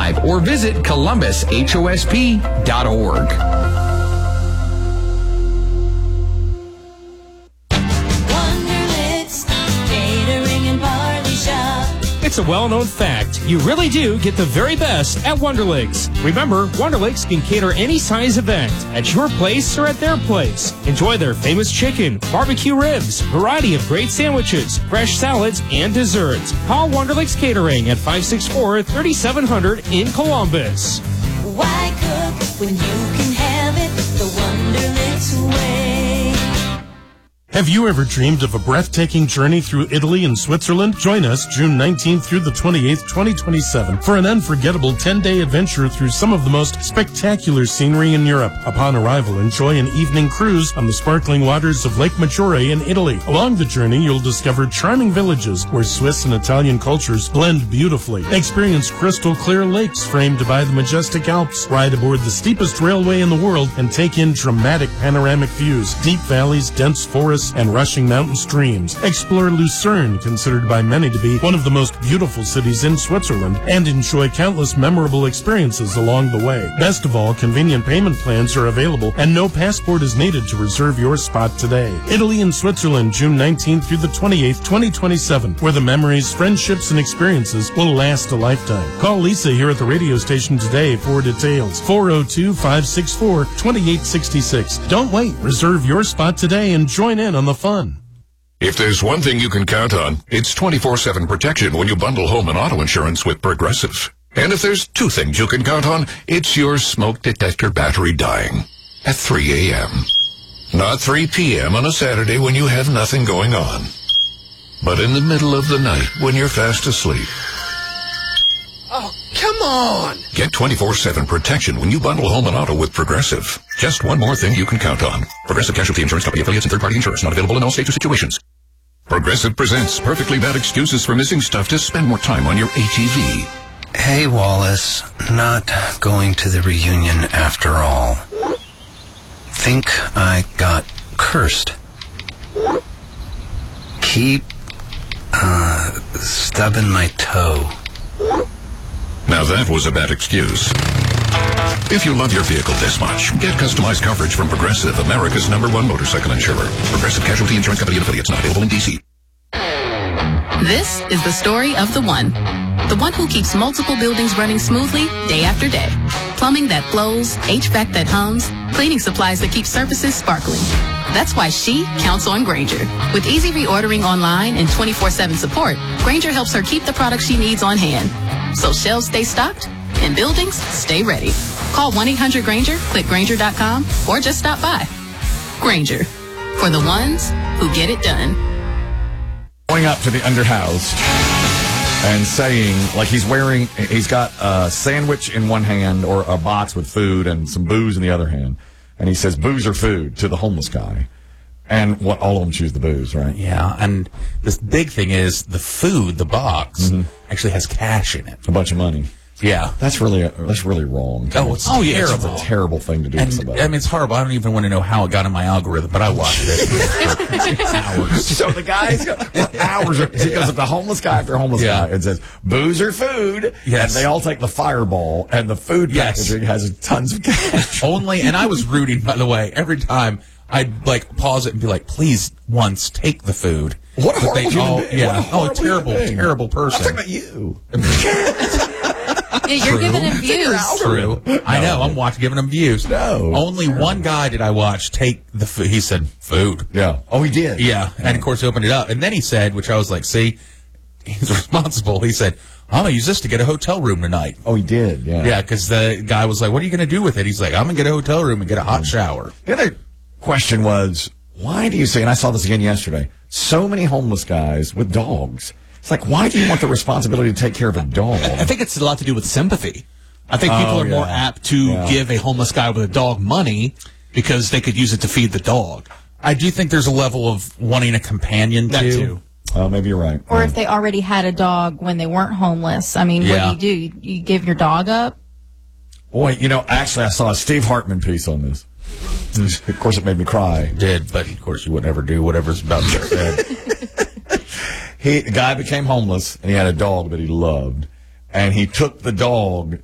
live or visit ColumbusHOSP.org. It's a well-known fact. You really do get the very best at Wonderlicks. Remember, Wonderlicks can cater any size event at your place or at their place. Enjoy their famous chicken, barbecue ribs, variety of great sandwiches, fresh salads, and desserts. Call Wonderlicks Catering at 564-3700 in Columbus. Why cook when you can have it the Wonderlicks way? Have you ever dreamed of a breathtaking journey through Italy and Switzerland? Join us June 19th through the 28th, 2027 for an unforgettable 10-day adventure through some of the most spectacular scenery in Europe. Upon arrival, enjoy an evening cruise on the sparkling waters of Lake Maggiore in Italy. Along the journey, you'll discover charming villages where Swiss and Italian cultures blend beautifully. Experience crystal clear lakes framed by the majestic Alps. Ride aboard the steepest railway in the world and take in dramatic panoramic views, deep valleys, dense forests, and rushing mountain streams. Explore Lucerne, considered by many to be one of the most beautiful cities in Switzerland, and enjoy countless memorable experiences along the way. Best of all, convenient payment plans are available, and no passport is needed to reserve your spot today. Italy and Switzerland, June 19th through the 28th, 2027, where the memories, friendships, and experiences will last a lifetime. Call Lisa here at the radio station today for details. 402-564-2866. Don't wait. Reserve your spot today and join in on the fun. If there's one thing you can count on, it's 24/7 protection when you bundle home and auto insurance with Progressive. And if there's two things you can count on, it's your smoke detector battery dying at 3 a.m. Not 3 p.m. on a Saturday when you have nothing going on, but in the middle of the night when you're fast asleep. Oh, come on! Get 24/7 protection when you bundle home and auto with Progressive. Just one more thing you can count on. Progressive Casualty Insurance Company affiliates and third-party insurance not available in all states or situations. Progressive presents perfectly bad excuses for missing stuff to spend more time on your ATV. Hey, Wallace. Not going to the reunion after all. Think I got cursed. Keep, stubbing my toe. Now that was a bad excuse. If you love your vehicle this much, get customized coverage from Progressive, America's #1 motorcycle insurer. Progressive Casualty Insurance Company and affiliates not available in D.C. This is the story of the one who keeps multiple buildings running smoothly day after day. Plumbing that flows, HVAC that hums, cleaning supplies that keep surfaces sparkling. That's why she counts on Grainger. With easy reordering online and 24/7 support, Grainger helps her keep the products she needs on hand. So shelves stay stocked and buildings stay ready. Call 1-800-GRAINGER, click Grainger.com, or just stop by. Grainger, for the ones who get it done. Going up to the underhoused and saying, like he's got a sandwich in one hand or a box with food and some booze in the other hand. And he says, booze or food to the homeless guy. And all of them choose the booze, right? Yeah, and this big thing is the food, the box, actually has cash in it. A bunch of money. Yeah. That's really wrong. It's terrible. It's a terrible thing to do to somebody. I mean, it's horrible. I don't even want to know how it got in my algorithm, but I watched it for hours. So the guy's hours. He goes up to homeless guy after homeless guy and says, booze or food? Yes. And they all take the Fireball, and the food packaging has tons of cash. And I was rooting, by the way, every time I'd pause it and be like, please, once, take the food. What a horrible human being. Yeah. Terrible person. I'm talking about you. You're giving him views. True. I know. I'm giving him views. No. Only one guy did I watch take the food. He said, food. Yeah. Oh, he did? Yeah. And, of course, he opened it up. And then he said, which I was like, see, he's responsible. He said, I'm going to use this to get a hotel room tonight. Oh, he did? Yeah. Yeah, because the guy was like, what are you going to do with it? He's like, I'm going to get a hotel room and get a hot shower. The other question was, why do you say, and I saw this again yesterday, so many homeless guys with dogs? It's like, why do you want the responsibility to take care of a dog? I think it's a lot to do with sympathy. I think people are more apt to give a homeless guy with a dog money because they could use it to feed the dog. I do think there's a level of wanting a companion, too. Maybe you're right. Or if they already had a dog when they weren't homeless. I mean, what do? You give your dog up? Boy, actually, I saw a Steve Hartman piece on this. Of course, it made me cry. Did, but of course you would never do whatever's about to be said. The guy became homeless, and he had a dog that he loved. And he took the dog